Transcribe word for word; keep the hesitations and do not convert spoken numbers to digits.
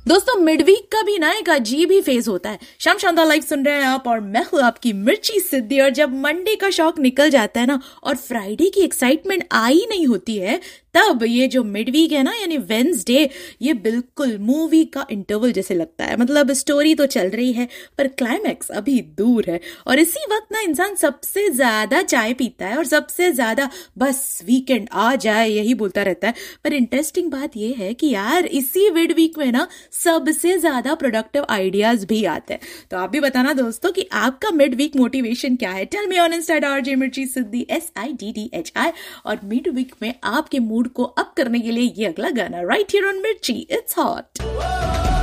दोस्तों mid week का भी ना एक अजीब ही फेज होता है। शाम शानदार लाइव सुन रहे हैं आप और मैं हूं आपकी मिर्ची सिद्धि। और जब मंडे का शौक निकल जाता है ना और फ्राइडे की एक्साइटमेंट आई नहीं होती है, तब ये जो मिड वीक है ना यानी वेंसडे, ये बिल्कुल मूवी का इंटरवल जैसे लगता है। मतलब स्टोरी तो चल रही है पर क्लाइमैक्स अभी दूर है। और इसी वक्त ना इंसान सबसे ज्यादा चाय पीता है और सबसे ज्यादा बस वीकेंड आ जाए यही बोलता रहता है। पर इंटरेस्टिंग बात ये है कि यार इसी मिड वीक में ना सबसे ज्यादा प्रोडक्टिव आइडियाज भी आते हैं। तो आप भी बताना दोस्तों कि आपका मिड वीक मोटिवेशन क्या है। Tell me on Insta RJ मिर्ची सिद्धि S I D D H I. और मिड वीक में आपके मूड को अप करने के लिए ये अगला गाना राइट हियर ऑन मिर्ची, इट्स हॉट।